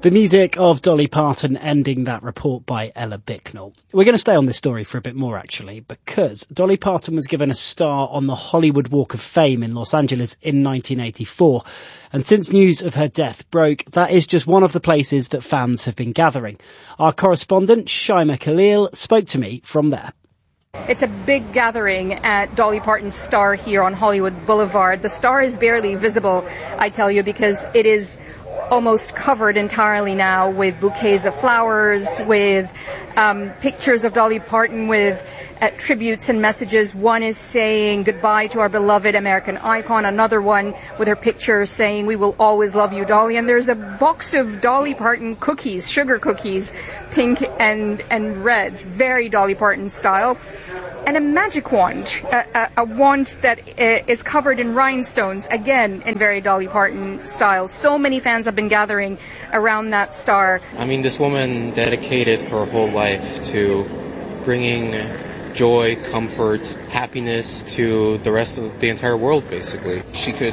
The music of Dolly Parton ending that report by Ella Bicknell. We're going to stay on this story for a bit more, actually, because Dolly Parton was given a star on the Hollywood Walk of Fame in Los Angeles in 1984. And since news of her death broke, that is just one of the places that fans have been gathering. Our correspondent, Shaima Khalil, spoke to me from there. It's a big gathering at Dolly Parton's star here on Hollywood Boulevard. The star is barely visible, I tell you, because it is almost covered entirely now with bouquets of flowers, with pictures of Dolly Parton with tributes and messages. One is saying goodbye to our beloved American icon, another one with her picture saying we will always love you, Dolly. And there's a box of Dolly Parton cookies, sugar cookies, pink and red, very Dolly Parton style. And a magic wand, a wand that is covered in rhinestones, again in very Dolly Parton style. So many fans have been gathering around that star. I mean, this woman dedicated her whole life to bringing joy, comfort, happiness to the rest of the entire world, basically. She could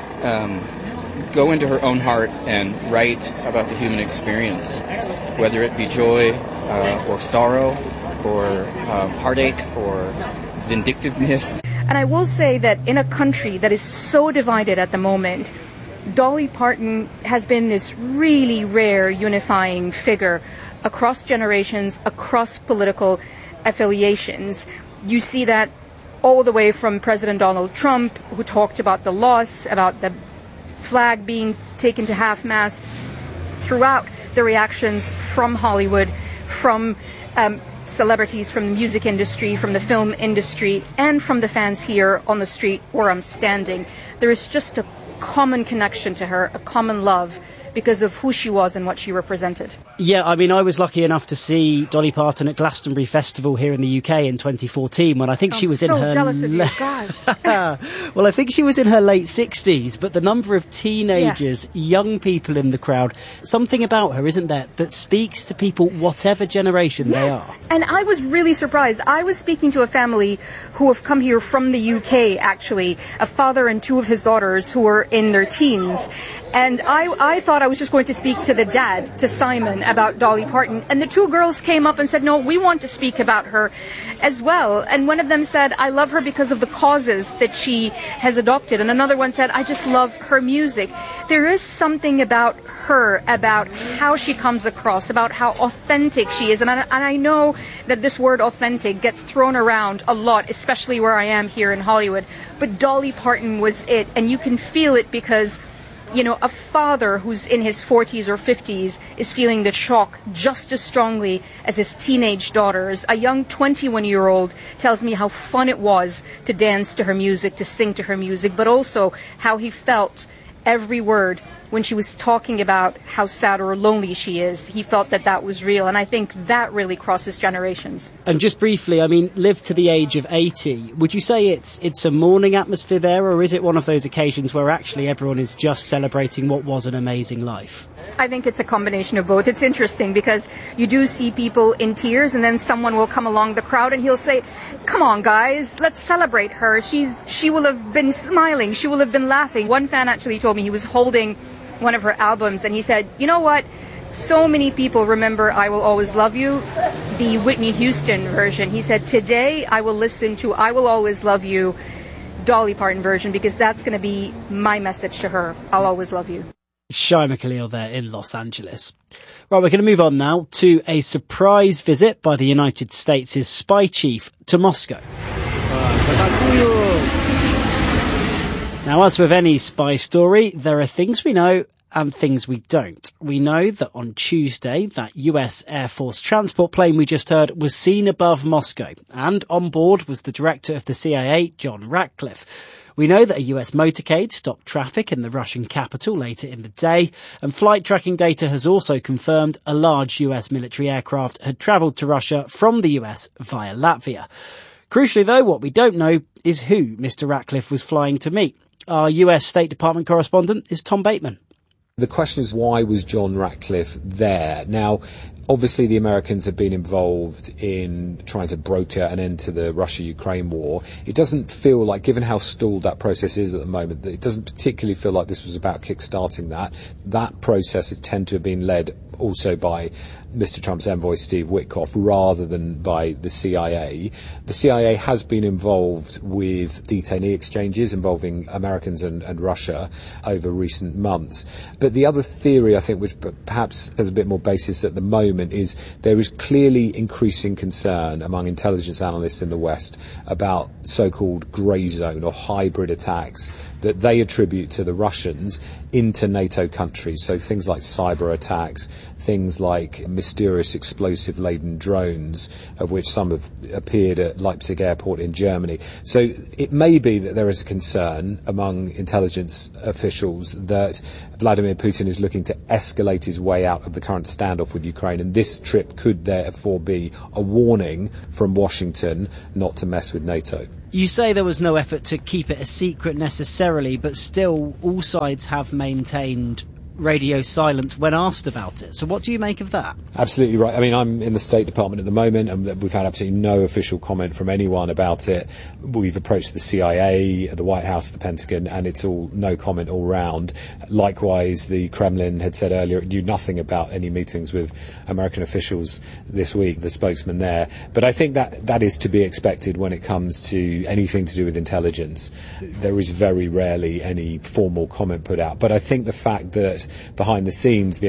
go into her own heart and write about the human experience, whether it be joy or sorrow, or heartache, or vindictiveness. And I will say that in a country that is so divided at the moment, Dolly Parton has been this really rare unifying figure across generations, across political affiliations. You see that all the way from President Donald Trump, who talked about the loss, about the flag being taken to half-mast, throughout the reactions from Hollywood, from celebrities from the music industry, from the film industry, and from the fans here on the street where I'm standing. There is just a common connection to her, a common love, because of who she was and what she represented. Yeah, I mean, I was lucky enough to see Dolly Parton at Glastonbury Festival here in the UK in 2014 when I think she was in her... jealous of you, God. Well, I think she was in her late 60s, but the number of teenagers, young people in the crowd, something about her, isn't there, that speaks to people whatever generation they are. And I was really surprised. I was speaking to a family who have come here from the UK, actually, a father and two of his daughters who were in their teens. And I thought I was just going to speak to the dad, to Simon, about Dolly Parton. And the two girls came up and said, no, we want to speak about her as well. And one of them said, I love her because of the causes that she has adopted. And another one said, I just love her music. There is something about her, about how she comes across, about how authentic she is. And I know that this word authentic gets thrown around a lot, especially where I am here in Hollywood. But Dolly Parton was it. And you can feel it because, you know, a father who's in his 40s or 50s is feeling the shock just as strongly as his teenage daughters. A young 21-year-old tells me how fun it was to dance to her music, to sing to her music, but also how he felt every word when she was talking about how sad or lonely she is. He felt that that was real, and I think that really crosses generations. And just briefly, I mean, lived to the age of 80. Would you say it's a mourning atmosphere there, or is it one of those occasions where actually everyone is just celebrating what was an amazing life? I think it's a combination of both. It's interesting because you do see people in tears, and then someone will come along the crowd and he'll say, come on guys, let's celebrate her. She will have been smiling, she will have been laughing. One fan actually told me he was holding one of her albums and he said, you know what, so many people remember I Will Always Love You, the Whitney Houston version. He said, today I will listen to I Will Always Love You, Dolly Parton version, because that's going to be my message to her. I'll always love you. Shaima Khalil there in Los Angeles. Right, we're going to move on now to a surprise visit by the United States' spy chief to Moscow. Now, as with any spy story, there are things we know and things we don't. We know that on Tuesday, that US Air Force transport plane we just heard was seen above Moscow, and on board was the director of the CIA, John Ratcliffe. We know that a US motorcade stopped traffic in the Russian capital later in the day, and flight tracking data has also confirmed a large US military aircraft had travelled to Russia from the US via Latvia. Crucially though, what we don't know is who Mr. Ratcliffe was flying to meet. Our US State Department correspondent is Tom Bateman. The question is, why was John Ratcliffe there? Now, obviously, the Americans have been involved in trying to broker an end to the Russia-Ukraine war. It doesn't feel like, given how stalled that process is at the moment, that it doesn't particularly feel like this was about kick-starting that. That process has tended to have been led also by Mr. Trump's envoy, Steve Witkoff, rather than by the CIA. The CIA has been involved with detainee exchanges involving Americans and Russia over recent months. But the other theory, I think, which perhaps has a bit more basis at the moment, is there is clearly increasing concern among intelligence analysts in the West about so-called grey zone or hybrid attacks that they attribute to the Russians into NATO countries. So things like cyber attacks, things like mysterious explosive-laden drones, of which some have appeared at Leipzig airport in Germany. So it may be that there is a concern among intelligence officials that Vladimir Putin is looking to escalate his way out of the current standoff with Ukraine, and this trip could therefore be a warning from Washington not to mess with NATO. You say there was no effort to keep it a secret necessarily, but still all sides have maintained radio silence when asked about it. So what do you make of that? Absolutely right. I mean, I'm in the State Department at the moment, and we've had absolutely no official comment from anyone about it. We've approached the CIA, the White House, the Pentagon, and it's all no comment all round. Likewise, the Kremlin had said earlier it knew nothing about any meetings with American officials this week, the spokesman there. But I think that is to be expected when it comes to anything to do with intelligence. There is very rarely any formal comment put out. But I think the fact that behind the scenes, the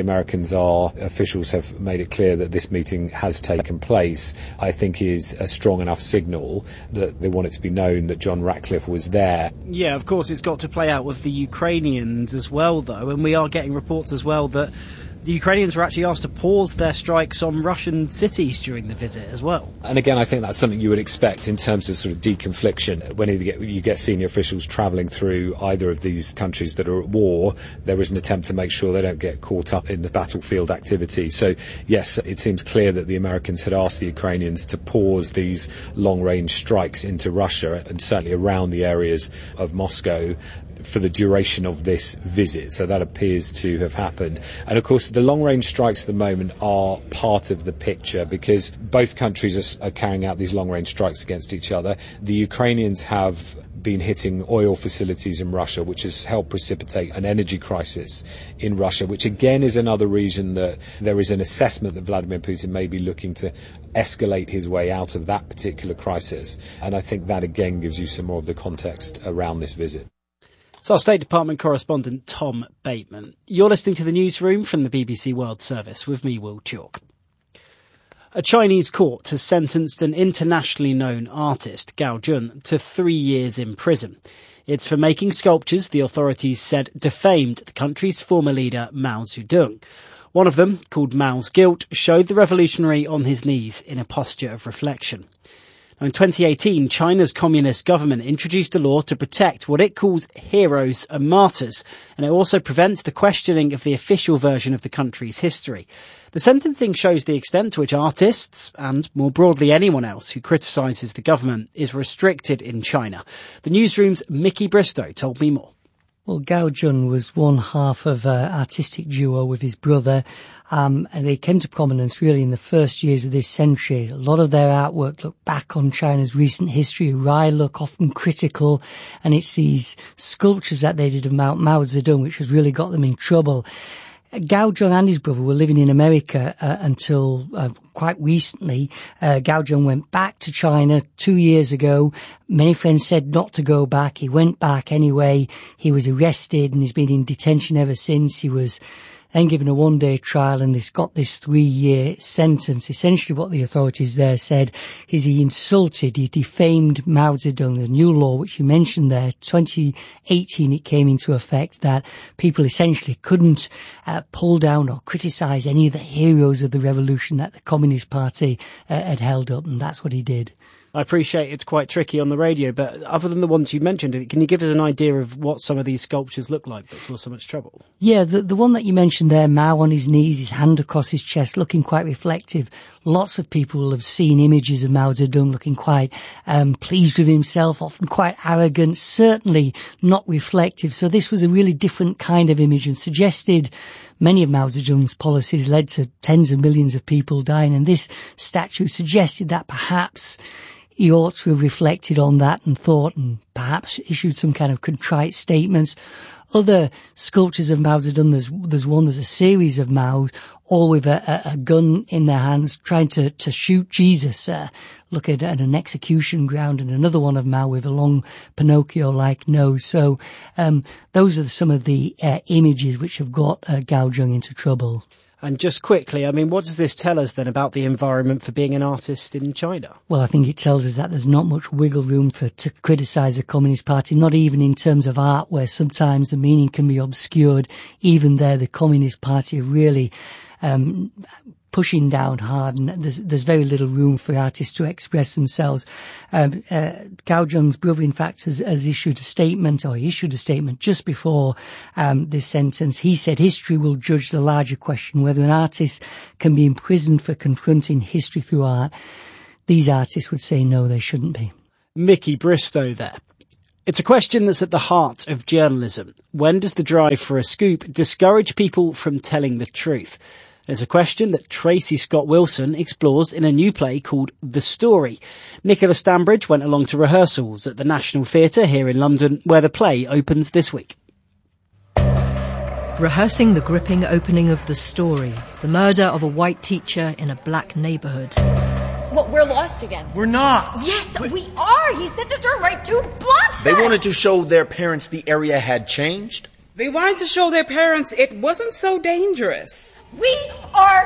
officials have made it clear that this meeting has taken place, I think is a strong enough signal that they want it to be known that John Ratcliffe was there. Yeah, of course, it's got to play out with the Ukrainians as well, though, and we are getting reports as well that the Ukrainians were actually asked to pause their strikes on Russian cities during the visit as well. And again, I think that's something you would expect in terms of sort of deconfliction. When you get senior officials travelling through either of these countries that are at war, there is an attempt to make sure they don't get caught up in the battlefield activity. So, yes, it seems clear that the Americans had asked the Ukrainians to pause these long-range strikes into Russia and certainly around the areas of Moscow for the duration of this visit. So that appears to have happened. And of course, the long-range strikes at the moment are part of the picture because both countries are carrying out these long-range strikes against each other. The Ukrainians have been hitting oil facilities in Russia, which has helped precipitate an energy crisis in Russia, which again is another reason that there is an assessment that Vladimir Putin may be looking to escalate his way out of that particular crisis. And I think that again gives you some more of the context around this visit. It's our State Department correspondent, Tom Bateman. You're listening to the newsroom from the BBC World Service with me, Will Chalk. A Chinese court has sentenced an internationally known artist, Gao Jun, to 3 years in prison. It's for making sculptures the authorities said defamed the country's former leader, Mao Zedong. One of them, called Mao's Guilt, showed the revolutionary on his knees in a posture of reflection. In 2018, China's communist government introduced a law to protect what it calls heroes and martyrs, and it also prevents the questioning of the official version of the country's history. The sentencing shows the extent to which artists, and more broadly anyone else who criticises the government, is restricted in China. The newsroom's Mickey Bristow told me more. Well, Gao Jun was one half of an artistic duo with his brother, and they came to prominence really in the first years of this century. A lot of their artwork looked back on China's recent history, a wry look, often critical, and it's these sculptures that they did of Mao Zedong which has really got them in trouble. Gao Jun and his brother were living in America until quite recently. Gao Jun went back to China 2 years ago. Many friends said not to go back. He went back anyway. He was arrested and he's been in detention ever since. He was then given a one-day trial and he's got this 3-year sentence. Essentially what the authorities there said is he defamed Mao Zedong. The new law, which you mentioned there, 2018 it came into effect, that people essentially couldn't pull down or criticise any of the heroes of the revolution that the Communist Party had held up, and that's what he did. I appreciate it's quite tricky on the radio, but other than the ones you mentioned, can you give us an idea of what some of these sculptures look like that cause so much trouble? Yeah, the one that you mentioned there, Mao on his knees, his hand across his chest, looking quite reflective. Lots of people will have seen images of Mao Zedong looking quite pleased with himself, often quite arrogant, certainly not reflective. So this was a really different kind of image and suggested many of Mao Zedong's policies led to tens of millions of people dying. And this statue suggested that perhaps he ought to have reflected on that and thought and perhaps issued some kind of contrite statements. Other sculptures of Mao Zedong, there's a series of Mao, all with a gun in their hands, trying to shoot Jesus. Look at an execution ground, and another one of Mao with a long Pinocchio-like nose. So those are some of the images which have got Gao Zheng into trouble. And just quickly, I mean, what does this tell us then about the environment for being an artist in China? Well, I think it tells us that there's not much wiggle room to criticise the Communist Party, not even in terms of art, where sometimes the meaning can be obscured. Even there, the Communist Party are really pushing down hard, and there's very little room for artists to express themselves. Gao Zheng's brother, in fact, has issued a statement, or he issued a statement just before this sentence. He said history will judge the larger question, whether an artist can be imprisoned for confronting history through art. These artists would say no, they shouldn't be. Mickey Bristow there. It's a question that's at the heart of journalism. When does the drive for a scoop discourage people from telling the truth? It's a question that Tracy Scott Wilson explores in a new play called The Story. Nicola Stambridge went along to rehearsals at the National Theatre here in London, where the play opens this week. Rehearsing the gripping opening of The Story, the murder of a white teacher in a black neighbourhood. Well, we're lost again. We're not. Yes, we are. He said to turn right 2 blocks back. They wanted to show their parents the area had changed. They wanted to show their parents it wasn't so dangerous. We are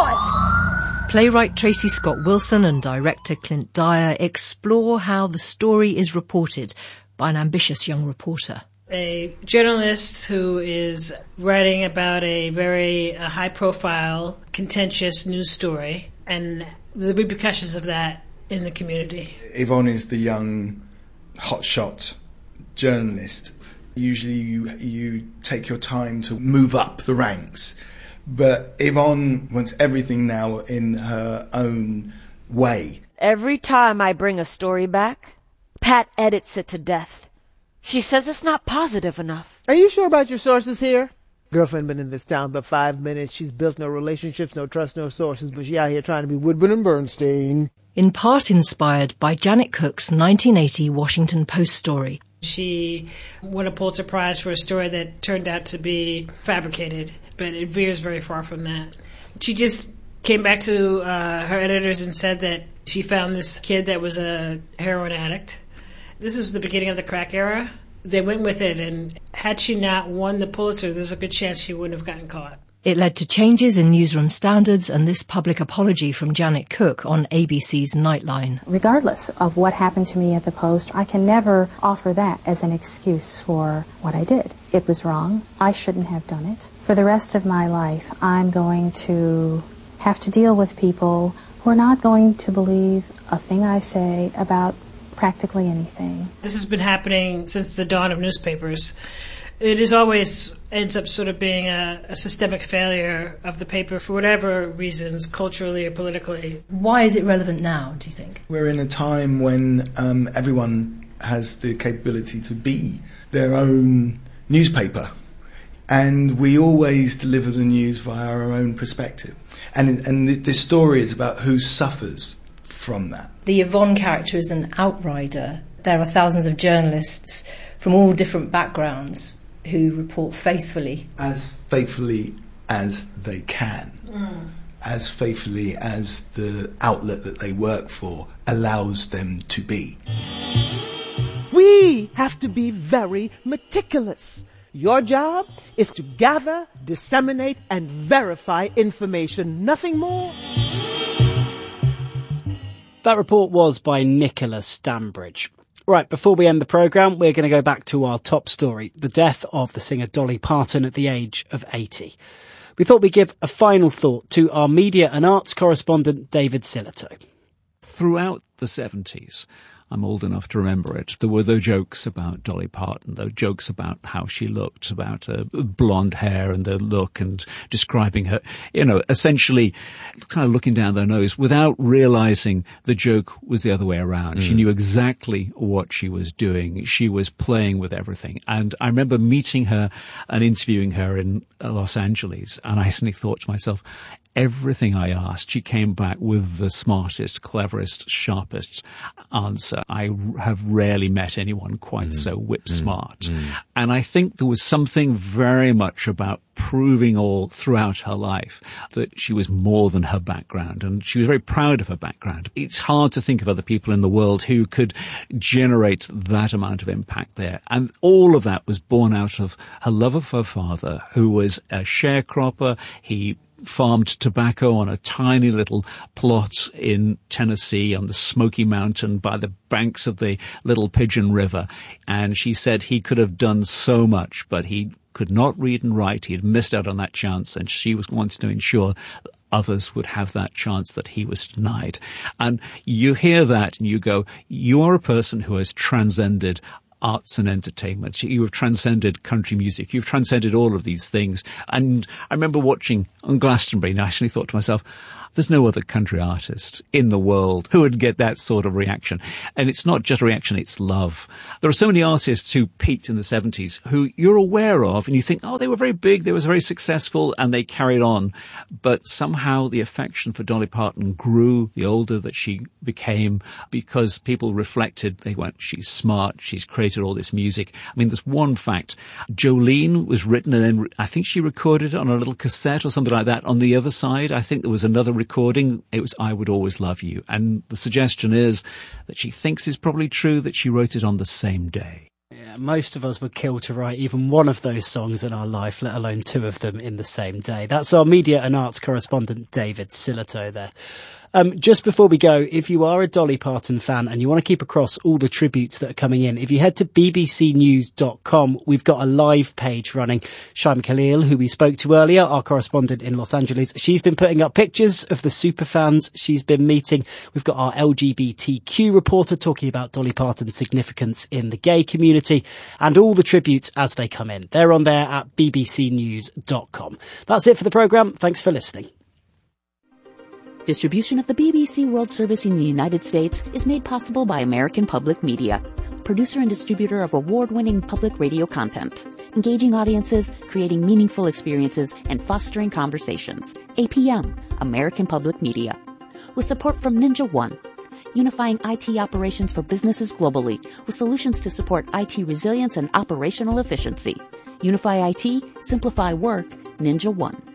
lost. Playwright Tracy Scott Wilson and director Clint Dyer explore how the story is reported by an ambitious young reporter. A journalist who is writing about a very high-profile, contentious news story and the repercussions of that in the community. Yvonne is the young, hotshot journalist. Usually you take your time to move up the ranks. But Yvonne wants everything now in her own way. Every time I bring a story back, Pat edits it to death. She says it's not positive enough. Are you sure about your sources here? Girlfriend been in this town but 5 minutes. She's built no relationships, no trust, no sources, but she out here trying to be Woodburn and Bernstein. In part inspired by Janet Cook's 1980 Washington Post story. She won a Pulitzer Prize for a story that turned out to be fabricated, but it veers very far from that. She just came back to her editors and said that she found this kid that was a heroin addict. This is the beginning of the crack era. They went with it, and had she not won the Pulitzer, there's a good chance she wouldn't have gotten caught. It led to changes in newsroom standards and this public apology from Janet Cook on ABC's Nightline. Regardless of what happened to me at the Post, I can never offer that as an excuse for what I did. It was wrong. I shouldn't have done it. For the rest of my life, I'm going to have to deal with people who are not going to believe a thing I say about practically anything. This has been happening since the dawn of newspapers. It is always ends up sort of being a systemic failure of the paper for whatever reasons, culturally or politically. Why is it relevant now, do you think? We're in a time when everyone has the capability to be their own newspaper. And we always deliver the news via our own perspective. And this story is about who suffers from that. The Yvonne character is an outrider. There are thousands of journalists from all different backgrounds who report faithfully. As faithfully as they can. As faithfully as the outlet that they work for allows them to be. We have to be very meticulous. Your job is to gather, disseminate, and verify information, nothing more. That report was by Nicola Stambridge. Right, before we end the programme, we're going to go back to our top story, the death of the singer Dolly Parton at the age of 80. We thought we'd give a final thought to our media and arts correspondent, David Sillito. throughout the 70s, I'm old enough to remember it, there were the jokes about Dolly Parton, the jokes about how she looked, about her blonde hair and the look, and describing her, essentially kind of looking down their nose without realizing the joke was the other way around. She knew exactly what she was doing. She was playing with everything. And I remember meeting her and interviewing her in Los Angeles, and I suddenly thought to myself, everything I asked, she came back with the smartest, cleverest, sharpest answer. I have rarely met anyone quite so whip smart. And I think there was something very much about proving all throughout her life that she was more than her background, and she was very proud of her background. It's hard to think of other people in the world who could generate that amount of impact there. And all of that was born out of her love of her father, who was a sharecropper. He farmed tobacco on a tiny little plot in Tennessee on the Smoky Mountain by the banks of the Little Pigeon River. And she said he could have done so much, but he could not read and write. He had missed out on that chance, and she wanted to ensure others would have that chance that he was denied. And you hear that and you go, you are a person who has transcended arts and entertainment. You have transcended country music. You've transcended all of these things. And I remember watching on Glastonbury and I actually thought to myself, there's no other country artist in the world who would get that sort of reaction. And it's not just a reaction, it's love. There are so many artists who peaked in the 70s who you're aware of and you think, oh, they were very big, they were very successful, and they carried on. But somehow the affection for Dolly Parton grew the older that she became, because people reflected, they went, she's smart, she's created all this music. I mean, there's one fact. Jolene was written and then I think she recorded it on a little cassette or something like that. On the other side, I think there was another recording. It was I Would Always Love You. And the suggestion is that she thinks is probably true, that she wrote it on the same day. Yeah, most of us would kill to write even one of those songs in our life, let alone two of them in the same day. That's our media and arts correspondent, David Sillito there. Just before we go, if you are a Dolly Parton fan and you want to keep across all the tributes that are coming in, if you head to bbcnews.com, we've got a live page running. Shaima Khalil, who we spoke to earlier, our correspondent in Los Angeles, she's been putting up pictures of the superfans she's been meeting. We've got our LGBTQ reporter talking about Dolly Parton's significance in the gay community, and all the tributes as they come in. They're on there at bbcnews.com. That's it for the programme. Thanks for listening. Distribution of the BBC World Service in the United States is made possible by American Public Media, producer and distributor of award-winning public radio content, engaging audiences, creating meaningful experiences, and fostering conversations. APM, American Public Media. With support from Ninja One, unifying IT operations for businesses globally with solutions to support IT resilience and operational efficiency. Unify IT, simplify work, Ninja One.